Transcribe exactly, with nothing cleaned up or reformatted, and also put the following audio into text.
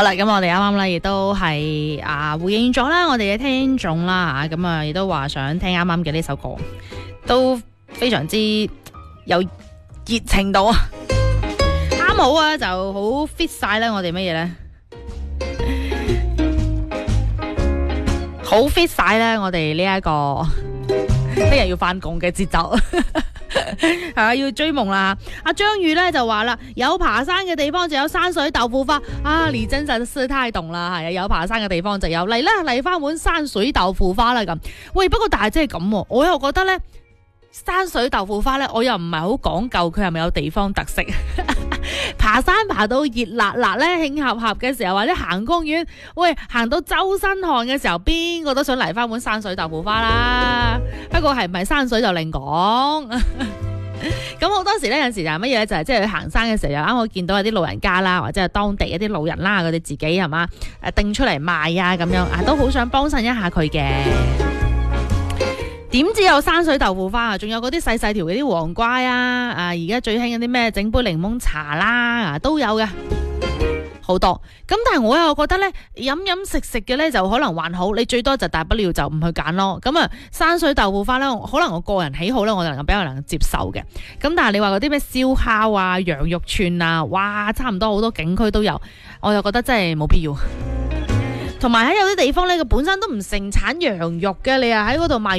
好啦，咁我哋啱啱咧亦都係啊回應咗啦，我哋嘅聽眾啦吓，咁啊亦都話想聽啱啱嘅呢首歌，都非常之有熱情度啊，啱好啊，就好 fit 晒咧，我哋乜嘢咧？好 fit 晒咧，我哋呢一個聽日要翻工嘅節奏。係啊，要追夢啦！阿張宇咧就話啦，有爬山嘅地方就有山水豆腐花啊！你真係太懂啦，係啊，有爬山嘅地方就有嚟啦，嚟翻碗山水豆腐花啦咁。喂，不過但係真係咁，我又覺得咧，山水豆腐花咧，我又唔係好講究佢係咪有地方特色。爬山爬到熱辣辣咧，興合合嘅時候，或者行公園，喂，行到周身汗嘅時候，邊個都想嚟翻碗山水豆腐花啦。不過係唔係山水就另講。咁好多時咧，有陣時就係乜嘢咧？就係即係去行山嘅時候，又啱好見到有啲老人家啦，或者係當地一啲老人啦，佢哋自己係嘛誒定出嚟賣啊咁樣啊，都好想幫襯一下佢嘅。點知有山水豆腐花啊？仲有嗰啲細細條嗰啲黃瓜啊！啊，而家最興嗰啲咩整杯檸檬茶啦，啊都有嘅，好多。咁但係我又覺得咧，飲飲食食嘅咧就可能還好，你最多就大不了就唔去揀咯。咁啊，山水豆腐花咧，可能我個人喜好咧，我就能夠比較能夠接受嘅。咁但係你話嗰啲咩燒烤啊、羊肉串啊，哇，差唔多好多景區都有，我就覺得真係冇必要。同埋喺有啲地方咧，佢本身都唔盛產羊肉嘅，你又喺嗰度賣。